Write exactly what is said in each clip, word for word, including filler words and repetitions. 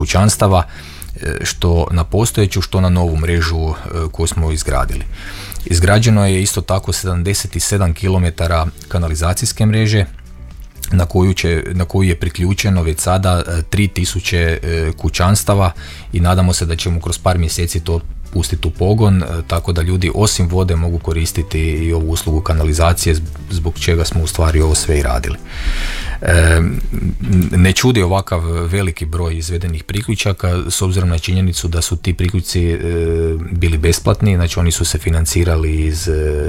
kućanstava, što na postojeću, što na novu mrežu koju smo izgradili. Izgrađeno je isto tako sedamdeset sedam kilometara kanalizacijske mreže, na koju, će, na koju je priključeno već sada tri tisuće kućanstava i nadamo se da ćemo kroz par mjeseci to pustiti u pogon, tako da ljudi osim vode mogu koristiti i ovu uslugu kanalizacije, zbog čega smo u stvari ovo sve i radili. E, ne čudi ovakav veliki broj izvedenih priključaka s obzirom na činjenicu da su ti priključci e, bili besplatni, znači oni su se financirali iz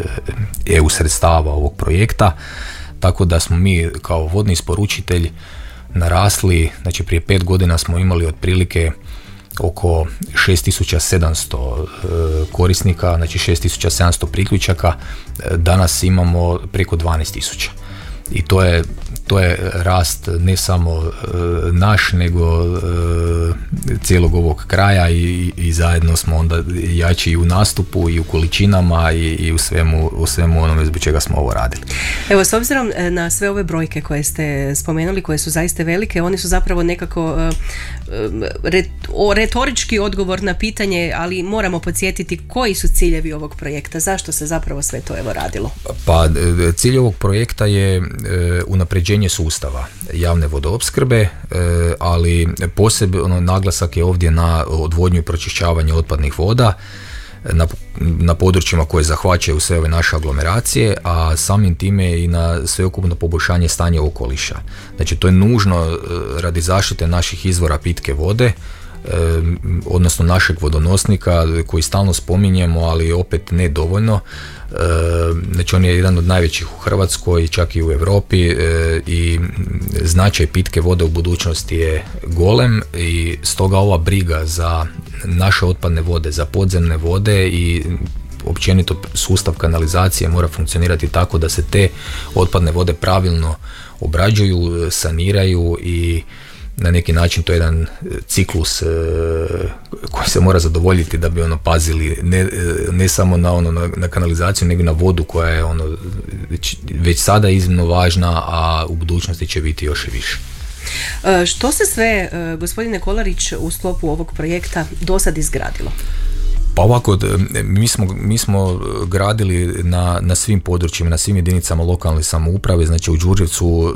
e u sredstava ovog projekta, tako da smo mi kao vodni isporučitelj narasli, znači prije pet godina smo imali otprilike oko šest tisuća sedamsto korisnika, znači šest tisuća sedamsto priključaka, danas imamo preko dvanaest tisuća. I to je, to je rast ne samo e, naš, nego e, cijelog ovog kraja i, i zajedno smo onda jači i u nastupu i u količinama i, i u, svemu, u svemu onome zbog čega smo ovo radili. Evo, s obzirom na sve ove brojke koje ste spomenuli, koje su zaista velike, oni su zapravo nekako e, ret, o, retorički odgovor na pitanje, ali moramo podsjetiti koji su ciljevi ovog projekta, zašto se zapravo sve to evo radilo? Pa cilj ovog projekta je unapređenje sustava javne vodoopskrbe, ali posebno naglasak je ovdje na odvodnju i pročišćavanje otpadnih voda na, na područjima koje zahvaćaju sve ove naše aglomeracije, a samim time i na sveukupno poboljšanje stanja okoliša. Znači to je nužno radi zaštite naših izvora pitke vode, odnosno našeg vodonosnika koji stalno spominjemo, ali opet ne dovoljno. Znači on je jedan od najvećih u Hrvatskoj, čak i u Europi, i značaj pitke vode u budućnosti je golem i stoga ova briga za naše otpadne vode, za podzemne vode i općenito sustav kanalizacije mora funkcionirati tako da se te otpadne vode pravilno obrađuju, saniraju i na neki način to je jedan ciklus e, koji se mora zadovoljiti da bi ono pazili ne, ne samo na, ono, na, na kanalizaciju, nego na vodu koja je ono već, već sada iznimno važna, a u budućnosti će biti još i više. E, što se sve, e, gospodine Kolarić, u sklopu ovog projekta do sad izgradilo? Pa ovako, mi smo, mi smo gradili na, na svim područjima, na svim jedinicama lokalne samouprave, znači u Đurđevcu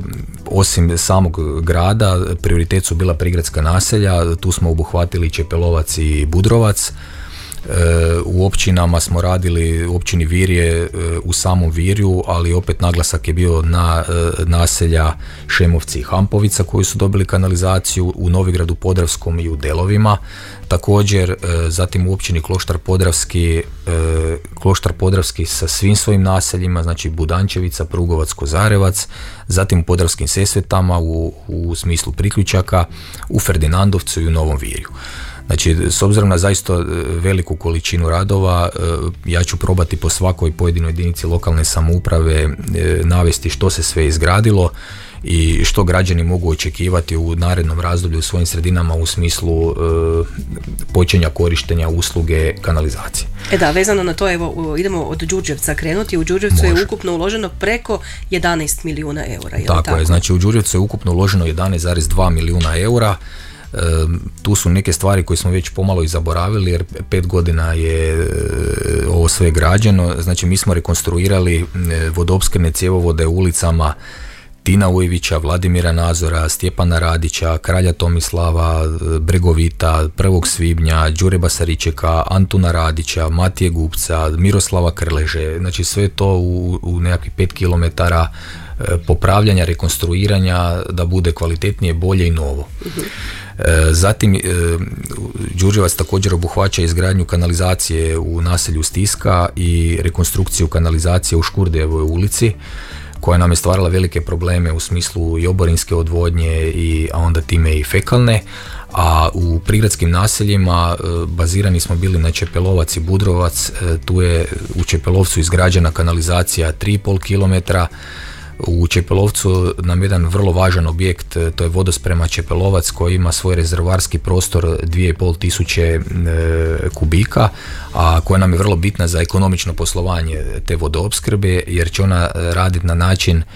osim samog grada prioritet su bila prigradska naselja, tu smo obuhvatili Čepelovac i Budrovac. U općinama smo radili, u općini Virje u samom Virju, ali opet naglasak je bio na naselja Šemovci i Hampovica koji su dobili kanalizaciju, u Novigradu Podravskom i u Delovima. Također, zatim u općini Kloštar Podravski, Kloštar Podravski sa svim svojim naseljima, znači Budančevica, Prugovac, Kozarevac, zatim u Podravskim Sesvetama u, u smislu priključaka, u Ferdinandovcu i u Novom Virju. Znači, s obzirom na zaista veliku količinu radova, ja ću probati po svakoj pojedinoj jedinici lokalne samouprave navesti što se sve izgradilo i što građani mogu očekivati u narednom razdoblju u svojim sredinama u smislu e, počinja korištenja usluge kanalizacije. E da, vezano na to, evo, idemo od Đurđevca krenuti. U Đurđevcu Može. je ukupno uloženo preko jedanaest milijuna eura. Je tako, tako je, znači u Đurđevcu je ukupno uloženo jedanaest zarez dva milijuna eura. E, tu su neke stvari koje smo već pomalo i zaboravili jer pet godina je e, ovo sve građeno. Znači mi smo rekonstruirali e, vodoopskrbne cjevovode u ulicama Tina Ujevića, Vladimira Nazora, Stjepana Radića, Kralja Tomislava, Bregovita, prvog svibnja, Đure Basaričeka, Antuna Radića, Matije Gupca, Miroslava Krleže, znači sve to u, u nekakvih pet kilometara e, popravljanja, rekonstruiranja da bude kvalitetnije, bolje i novo. Uh-huh. E, zatim e, Đurđevac također obuhvaća izgradnju kanalizacije u naselju Stiska i rekonstrukciju kanalizacije u Škurdejevoj ulici, koja nam je stvarala velike probleme u smislu i oborinske odvodnje, i, a onda time i fekalne, a u prigradskim naseljima e, bazirani smo bili na Čepelovac i Budrovac. E, tu je u Čepelovcu izgrađena kanalizacija tri i pol kilometra. U Čepelovcu nam je jedan vrlo važan objekt, to je vodosprema Čepelovac koji ima svoj rezervoarski prostor dvije i pol tisuće e, kubika, a koja nam je vrlo bitna za ekonomično poslovanje te vodoopskrbe jer će ona raditi na način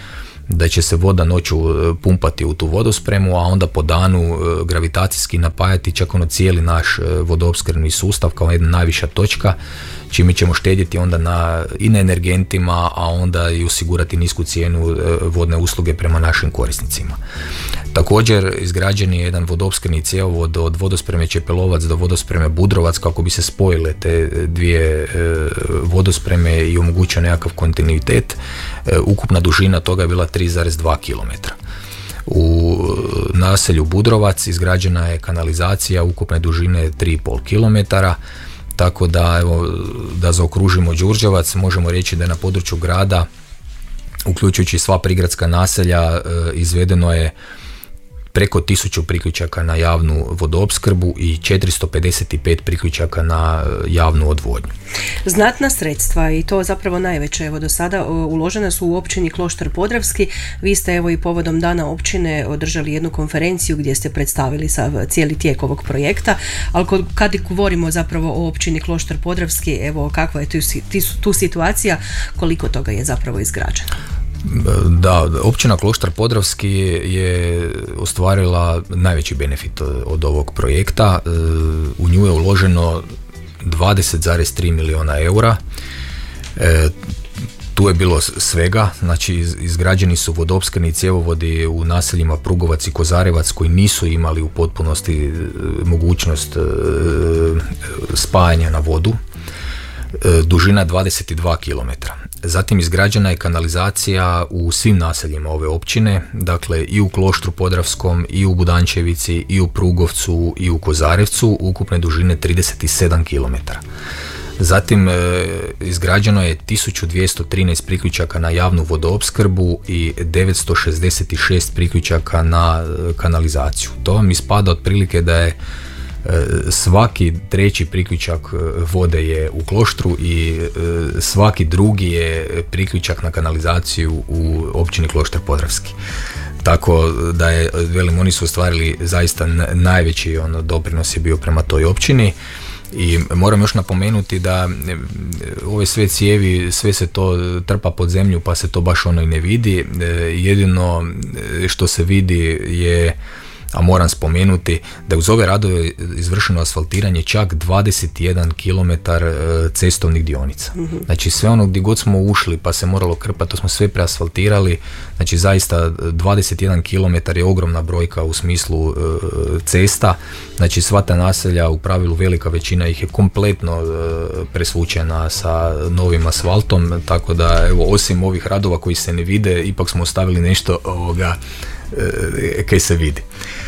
da će se voda noću pumpati u tu vodospremu, a onda po danu gravitacijski napajati čak ono cijeli naš vodoopskrbni sustav kao jedna najviša točka, čime ćemo štedjeti onda na, i na energentima, a onda i osigurati nisku cijenu vodne usluge prema našim korisnicima. Također izgrađen je jedan vodoopskrbni cjevovod od vodospreme Čepelovac do vodospreme Budrovac kako bi se spojile te dvije vodospreme i omogućio nekakav kontinuitet. Ukupna dužina toga je bila tri zarez dva kilometra. U naselju Budrovac izgrađena je kanalizacija ukupne dužine tri i pol kilometara, tako da, evo, da zaokružimo Đurđevac, možemo reći da je na području grada, uključujući sva prigradska naselja, izvedeno je preko tisuću priključaka na javnu vodoopskrbu i četiristo pedeset pet priključaka na javnu odvodnju. Znatna sredstva i to zapravo najveće evo do sada uložena su u općini Kloštar Podravski. Vi ste evo i povodom dana općine održali jednu konferenciju gdje ste predstavili sav cijeli tijek ovog projekta, ali kad govorimo zapravo o općini Kloštar Podravski, evo kakva je tu, tu situacija, koliko toga je zapravo izgrađeno? Da, općina Kloštar Podravski je ostvarila najveći benefit od ovog projekta. U nju je uloženo dvadeset zarez tri milijuna eura. Tu je bilo svega, znači izgrađeni su vodoopskrbni cjevovodi u naseljima Prugovac i Kozarevac koji nisu imali u potpunosti mogućnost spajanja na vodu. Dužina dvadeset dva kilometra. Zatim izgrađena je kanalizacija u svim naseljima ove općine, dakle i u Kloštru Podravskom, i u Budančevici, i u Prugovcu, i u Kozarevcu, ukupne dužine trideset sedam kilometara. Zatim e, izgrađeno je tisuću dvjesto trinaest priključaka na javnu vodoopskrbu i devetsto šezdeset šest priključaka na e, kanalizaciju. To vam ispada otprilike da je svaki treći priključak vode je u Kloštru i svaki drugi je priključak na kanalizaciju u općini Kloštar Podravski. Tako da je, velim, oni su ostvarili zaista najveći ono, doprinos je bio prema toj općini. I moram još napomenuti da ove sve cijevi, sve se to trpa pod zemlju pa se to baš ono i ne vidi. Jedino što se vidi je, a moram spomenuti da je uz ove radove izvršeno asfaltiranje čak dvadeset jedan kilometar cestovnih dionica. Mm-hmm. Znači sve ono gdje god smo ušli pa se moralo krpati, to smo sve preasfaltirali. Znači zaista dvadeset jedan kilometar je ogromna brojka u smislu e, cesta. Znači sva ta naselja, u pravilu velika većina ih je kompletno e, presvučena sa novim asfaltom, tako da evo, osim ovih radova koji se ne vide, ipak smo ostavili nešto ovoga e, kaj se vidi.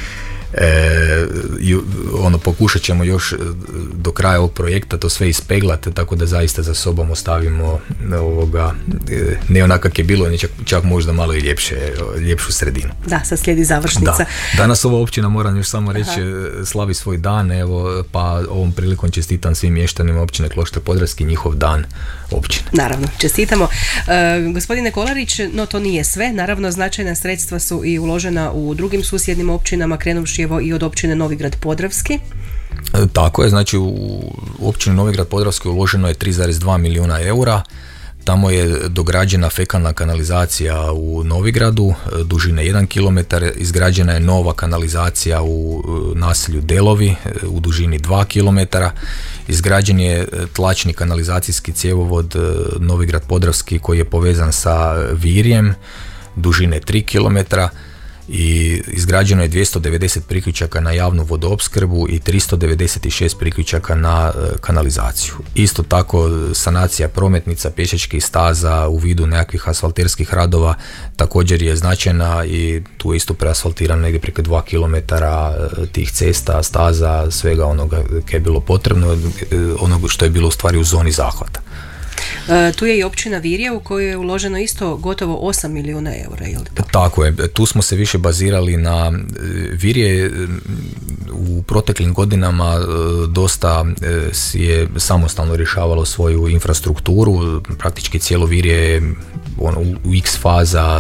E, ono, pokušat ćemo još do kraja ovog projekta to sve ispeglati, tako da zaista za sobom ostavimo ovoga, ne onak kak je bilo, ne čak, čak možda malo i ljepše, ljepšu sredinu. Da, sad slijedi završnica. Da. Danas ova općina, moram još samo reći, Aha. slavi svoj dan, evo, pa ovom prilikom čestitam svim mještanima općine Kloštar Podravski njihov dan općine. Naravno, čestitamo. E, gospodine Kolarić, no to nije sve, naravno značajna sredstva su i uložena u drugim susjednim općinama, krenuvši evo i od općine Novigrad Podravski. Tako je, znači u općini Novigrad Podravski uloženo je tri zarez dva milijuna eura. Tamo je dograđena fekalna kanalizacija u Novigradu, dužine jedan kilometar, izgrađena je nova kanalizacija u naselju Delovi u dužini dva kilometra, izgrađen je tlačni kanalizacijski cjevovod Novigrad Podravski koji je povezan sa Virjem, dužine tri kilometra, i izgrađeno je dvjesto devedeset priključaka na javnu vodoopskrbu i tristo devedeset šest priključaka na kanalizaciju. Isto tako sanacija prometnica, pješačkih staza u vidu nekakvih asfalterskih radova također je značajna i tu je isto preasfaltirano negdje preko dva kilometara tih cesta, staza, svega onoga koje je bilo potrebno, onog što je bilo u stvari u zoni zahvata. E, tu je i općina Virje u kojoj je uloženo isto gotovo osam milijuna eura, je li to? Tako je, tu smo se više bazirali na Virje. U proteklim godinama dosta si je samostalno rješavalo svoju infrastrukturu, praktički cijelo Virje je ono, u X faza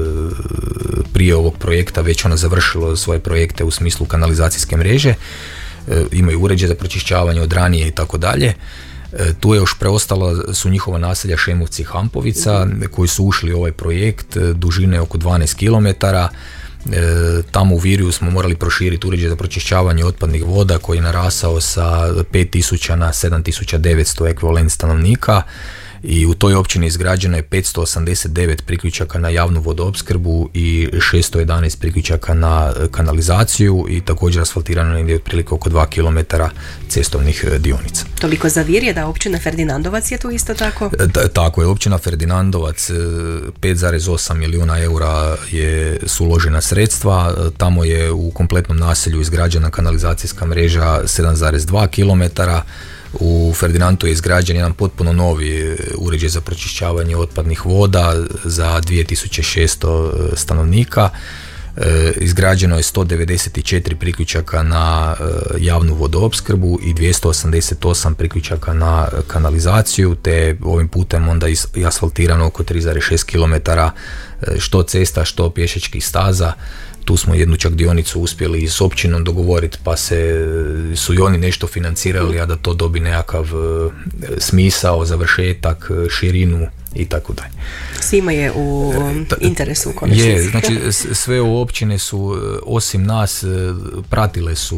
prije ovog projekta već ono završilo svoje projekte u smislu kanalizacijske mreže, imaju uređaje za pročišćavanje od ranije i tako dalje. Tu je još preostalo su njihova naselja Šemovci i Hampovica koji su ušli u ovaj projekt dužine oko dvanaest kilometara. E, tamo u Virju smo morali proširiti uređaj za pročišćavanje otpadnih voda koji je narasao sa pet tisuća na sedam tisuća devetsto ekvivalent stanovnika i u toj općini izgrađeno je petsto osamdeset devet priključaka na javnu vodoopskrbu i šesto jedanaest priključaka na kanalizaciju i također asfaltirano negdje otprilike oko dva kilometra cestovnih dionica. Toliko za Virje, da općina Ferdinandovac je tu isto tako? E, tako je, općina Ferdinandovac pet zarez osam milijuna eura je, su uložena sredstva, tamo je u kompletnom naselju izgrađena kanalizacijska mreža sedam zarez dva kilometara. U Ferdinandu je izgrađen jedan potpuno novi uređaj za pročišćavanje otpadnih voda za dvije tisuće šesto stanovnika. E, izgrađeno je sto devedeset četiri priključaka na e, javnu vodoopskrbu i dvjesto osamdeset osam priključaka na kanalizaciju, te ovim putem onda i asfaltirano oko tri zarez šest kilometara što cesta, što pješačkih staza. Tu smo jednu čak dionicu uspjeli i s općinom dogovoriti, pa se su i oni nešto financirali, a da to dobi nekakav smisao, završetak, širinu i tako dalje. Svima je u interesu u konačnici. Je, znači sve u općine su, osim nas, pratile su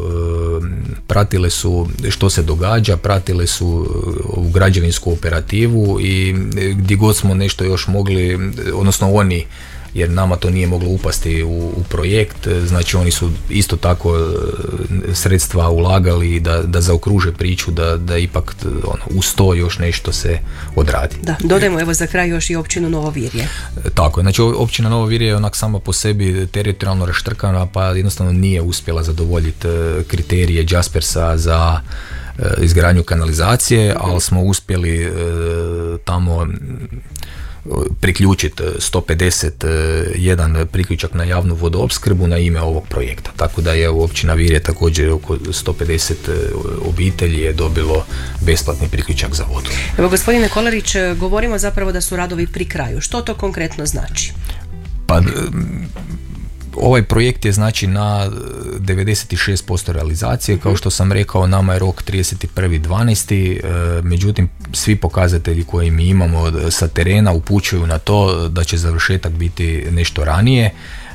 pratile su što se događa, pratile su u građevinsku operativu i gdje god smo nešto još mogli, odnosno oni, jer nama to nije moglo upasti u, u projekt, znači oni su isto tako sredstva ulagali da, da zaokruže priču, da, da ipak ono, uz to još nešto se odradi. Da, dodajmo evo za kraj još i općinu Novo Virje. Tako je, znači općina Novo Virje je onak sama po sebi teritorijalno raštrkana, pa jednostavno nije uspjela zadovoljiti kriterije Jaspersa za izgradnju kanalizacije, ali smo uspjeli tamo priključiti sto pedeset jedan priključak na javnu vodoopskrbu na ime ovog projekta. Tako da je općina Virje također oko sto pedeset obitelji je dobilo besplatni priključak za vodu. Evo gospodine Kolarić, govorimo zapravo da su radovi pri kraju. Što to konkretno znači? Pa ovaj projekt je znači na devedeset šest posto realizacije, kao što sam rekao, nama je rok trideset prvi dvanaesti međutim svi pokazatelji koje mi imamo sa terena upućuju na to da će završetak biti nešto ranije.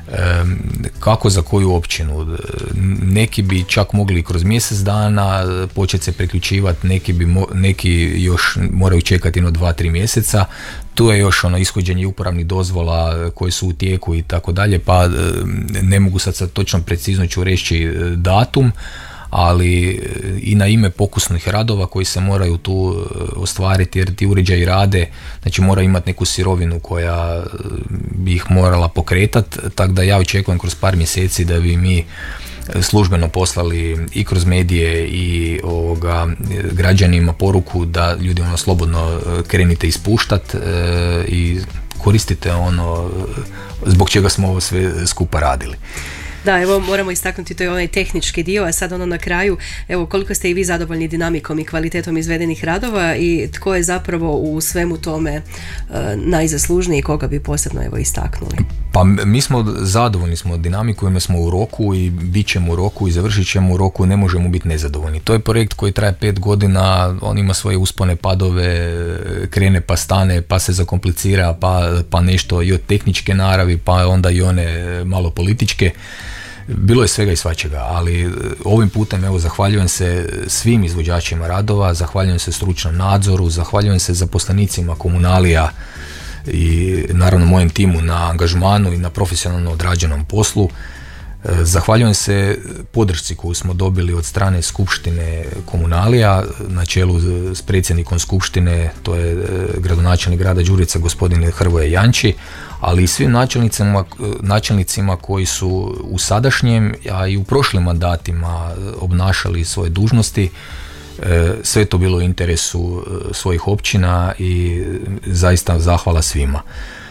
Kako za koju općinu? Neki bi čak mogli kroz mjesec dana početi se priključivati, neki, bi mo, neki još moraju čekati jedno dva, tri mjeseca. Tu je još ono ishođenje uporabnih dozvola koje su u tijeku i tako dalje, pa ne mogu sad, sad točno precizno ću reći datum, ali i na ime pokusnih radova koji se moraju tu ostvariti, jer ti uređaji rade, znači mora imati neku sirovinu koja bi ih morala pokretati, tako da ja očekujem kroz par mjeseci da bi mi službeno poslali i kroz medije i ovoga, građanima poruku da ljudi ono slobodno krenite ispuštati e, i koristite ono zbog čega smo ovo sve skupa radili. Da, evo moramo istaknuti, to je onaj tehnički dio, a sad ono na kraju, evo koliko ste i vi zadovoljni dinamikom i kvalitetom izvedenih radova i tko je zapravo u svemu tome e, najzaslužniji, koga bi posebno evo istaknuli? Pa mi smo zadovoljni smo dinamikom, smo u roku i bit ćemo u roku i završit ćemo u roku, ne možemo biti nezadovoljni. To je projekt koji traje pet godina, on ima svoje uspone, padove, krene pa stane, pa se zakomplicira, pa, pa nešto i od tehničke naravi, pa onda i one malo političke. Bilo je svega i svačega, ali ovim putem evo zahvaljujem se svim izvođačima radova, zahvaljujem se stručnom nadzoru, zahvaljujem se zaposlenicima komunalija i naravno mojem timu na angažmanu i na profesionalno odrađenom poslu. Zahvaljujem se podršci koju smo dobili od strane Skupštine komunalija na čelu s predsjednikom Skupštine, to je gradonačelnik grada Đurica gospodin Hrvoje Janči, ali i svim načelnicima, načelnicima koji su u sadašnjem, a i u prošlim mandatima obnašali svoje dužnosti. Sve to bilo u interesu svojih općina i zaista zahvala svima.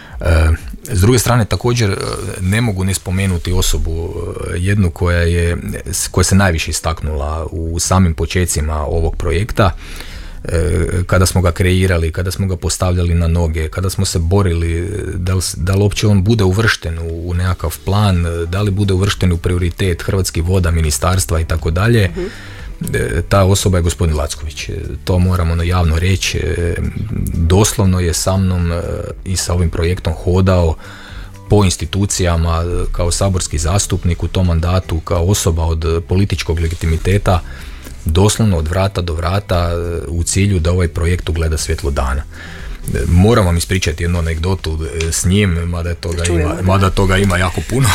S druge strane također ne mogu ne spomenuti osobu jednu koja je koja se najviše istaknula u samim počecima ovog projekta, kada smo ga kreirali, kada smo ga postavljali na noge, kada smo se borili da li, da li uopće on bude uvršten u, u nekakav plan, da li bude uvršten u prioritet Hrvatskih voda, ministarstva i tako dalje. ta osoba je gospodin Lacković. To moramo javno reći. Doslovno je sa mnom i sa ovim projektom hodao po institucijama kao saborski zastupnik u tom mandatu, kao osoba od političkog legitimiteta, doslovno od vrata do vrata u cilju da ovaj projekt ugleda svjetlo dana. Moram vam ispričati jednu anegdotu s njim, mada toga, ima, mada toga ima jako puno.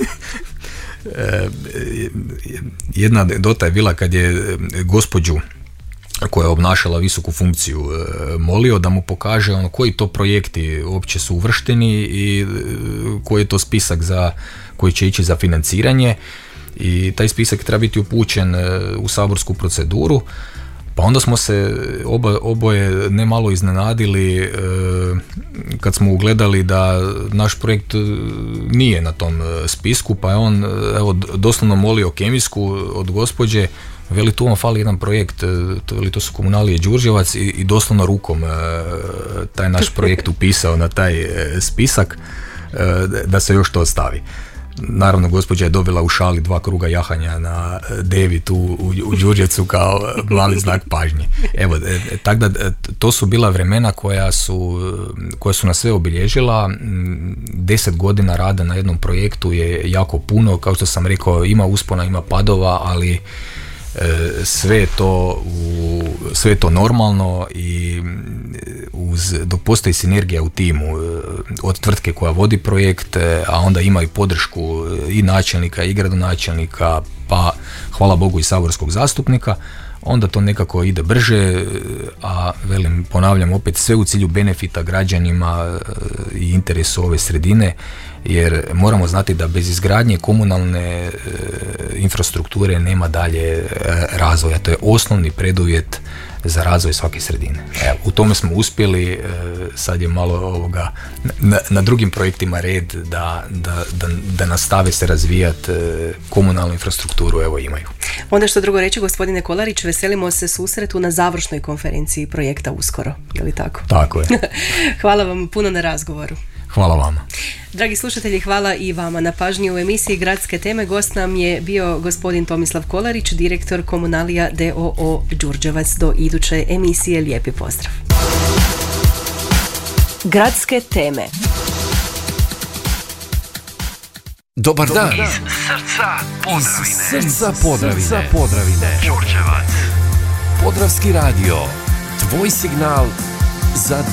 Jedna anegdota je bila kad je gospođu koja je obnašala visoku funkciju molio da mu pokaže ono koji to projekti uopće su uvršteni i koji je to spisak za, koji će ići za financiranje, i taj spisak treba biti upućen u saborsku proceduru. Pa onda smo se oba, oboje ne malo iznenadili e, kad smo ugledali da naš projekt nije na tom spisku, pa je on evo, doslovno molio kemijsku od gospođe, veli tu vam fali jedan projekt, to, veli, to su Komunalije Đurđevac, i, i doslovno rukom e, taj naš projekt upisao na taj e, spisak e, da se još to ostavi. Naravno, gospođa je dobila u šali dva kruga jahanja na devi tu u, u Đurđevcu kao mali znak pažnje. Evo, tako da to su bila vremena koja su, koja su nas sve obilježila. Deset godina rada na jednom projektu je jako puno, kao što sam rekao, ima uspona, ima padova, ali sve je to, u, sve je to normalno, i uz, dok postoji sinergija u timu od tvrtke koja vodi projekt, a onda ima i podršku i načelnika i gradonačelnika, pa hvala Bogu i saborskog zastupnika, onda to nekako ide brže, a velim, ponavljam opet, sve u cilju benefita građanima i interesu ove sredine, jer moramo znati da bez izgradnje komunalne e, infrastrukture nema dalje e, razvoja. To je osnovni preduvjet za razvoj svake sredine. Evo, u tome smo uspjeli, e, sad je malo ovoga, na, na drugim projektima red da, da, da, da nastave se razvijati e, komunalnu infrastrukturu, evo imaju. Onda što drugo reći, gospodine Kolarić, veselimo se susretu na završnoj konferenciji projekta uskoro, je li tako? Tako je. Hvala vam puno na razgovoru. Hvala vama. Dragi slušatelji, hvala i vama na pažnji u emisiji Gradske teme. Gost nam je bio gospodin Tomislav Kolarić, direktor Komunalija d o o Đurđevac. Do iduće emisije, lijepi pozdrav. Gradske teme. Dobar dan. Iz srca Podravine. Iz srca Podravine. Srca Podravine. Đurđevac. Podravski radio. Tvoj signal za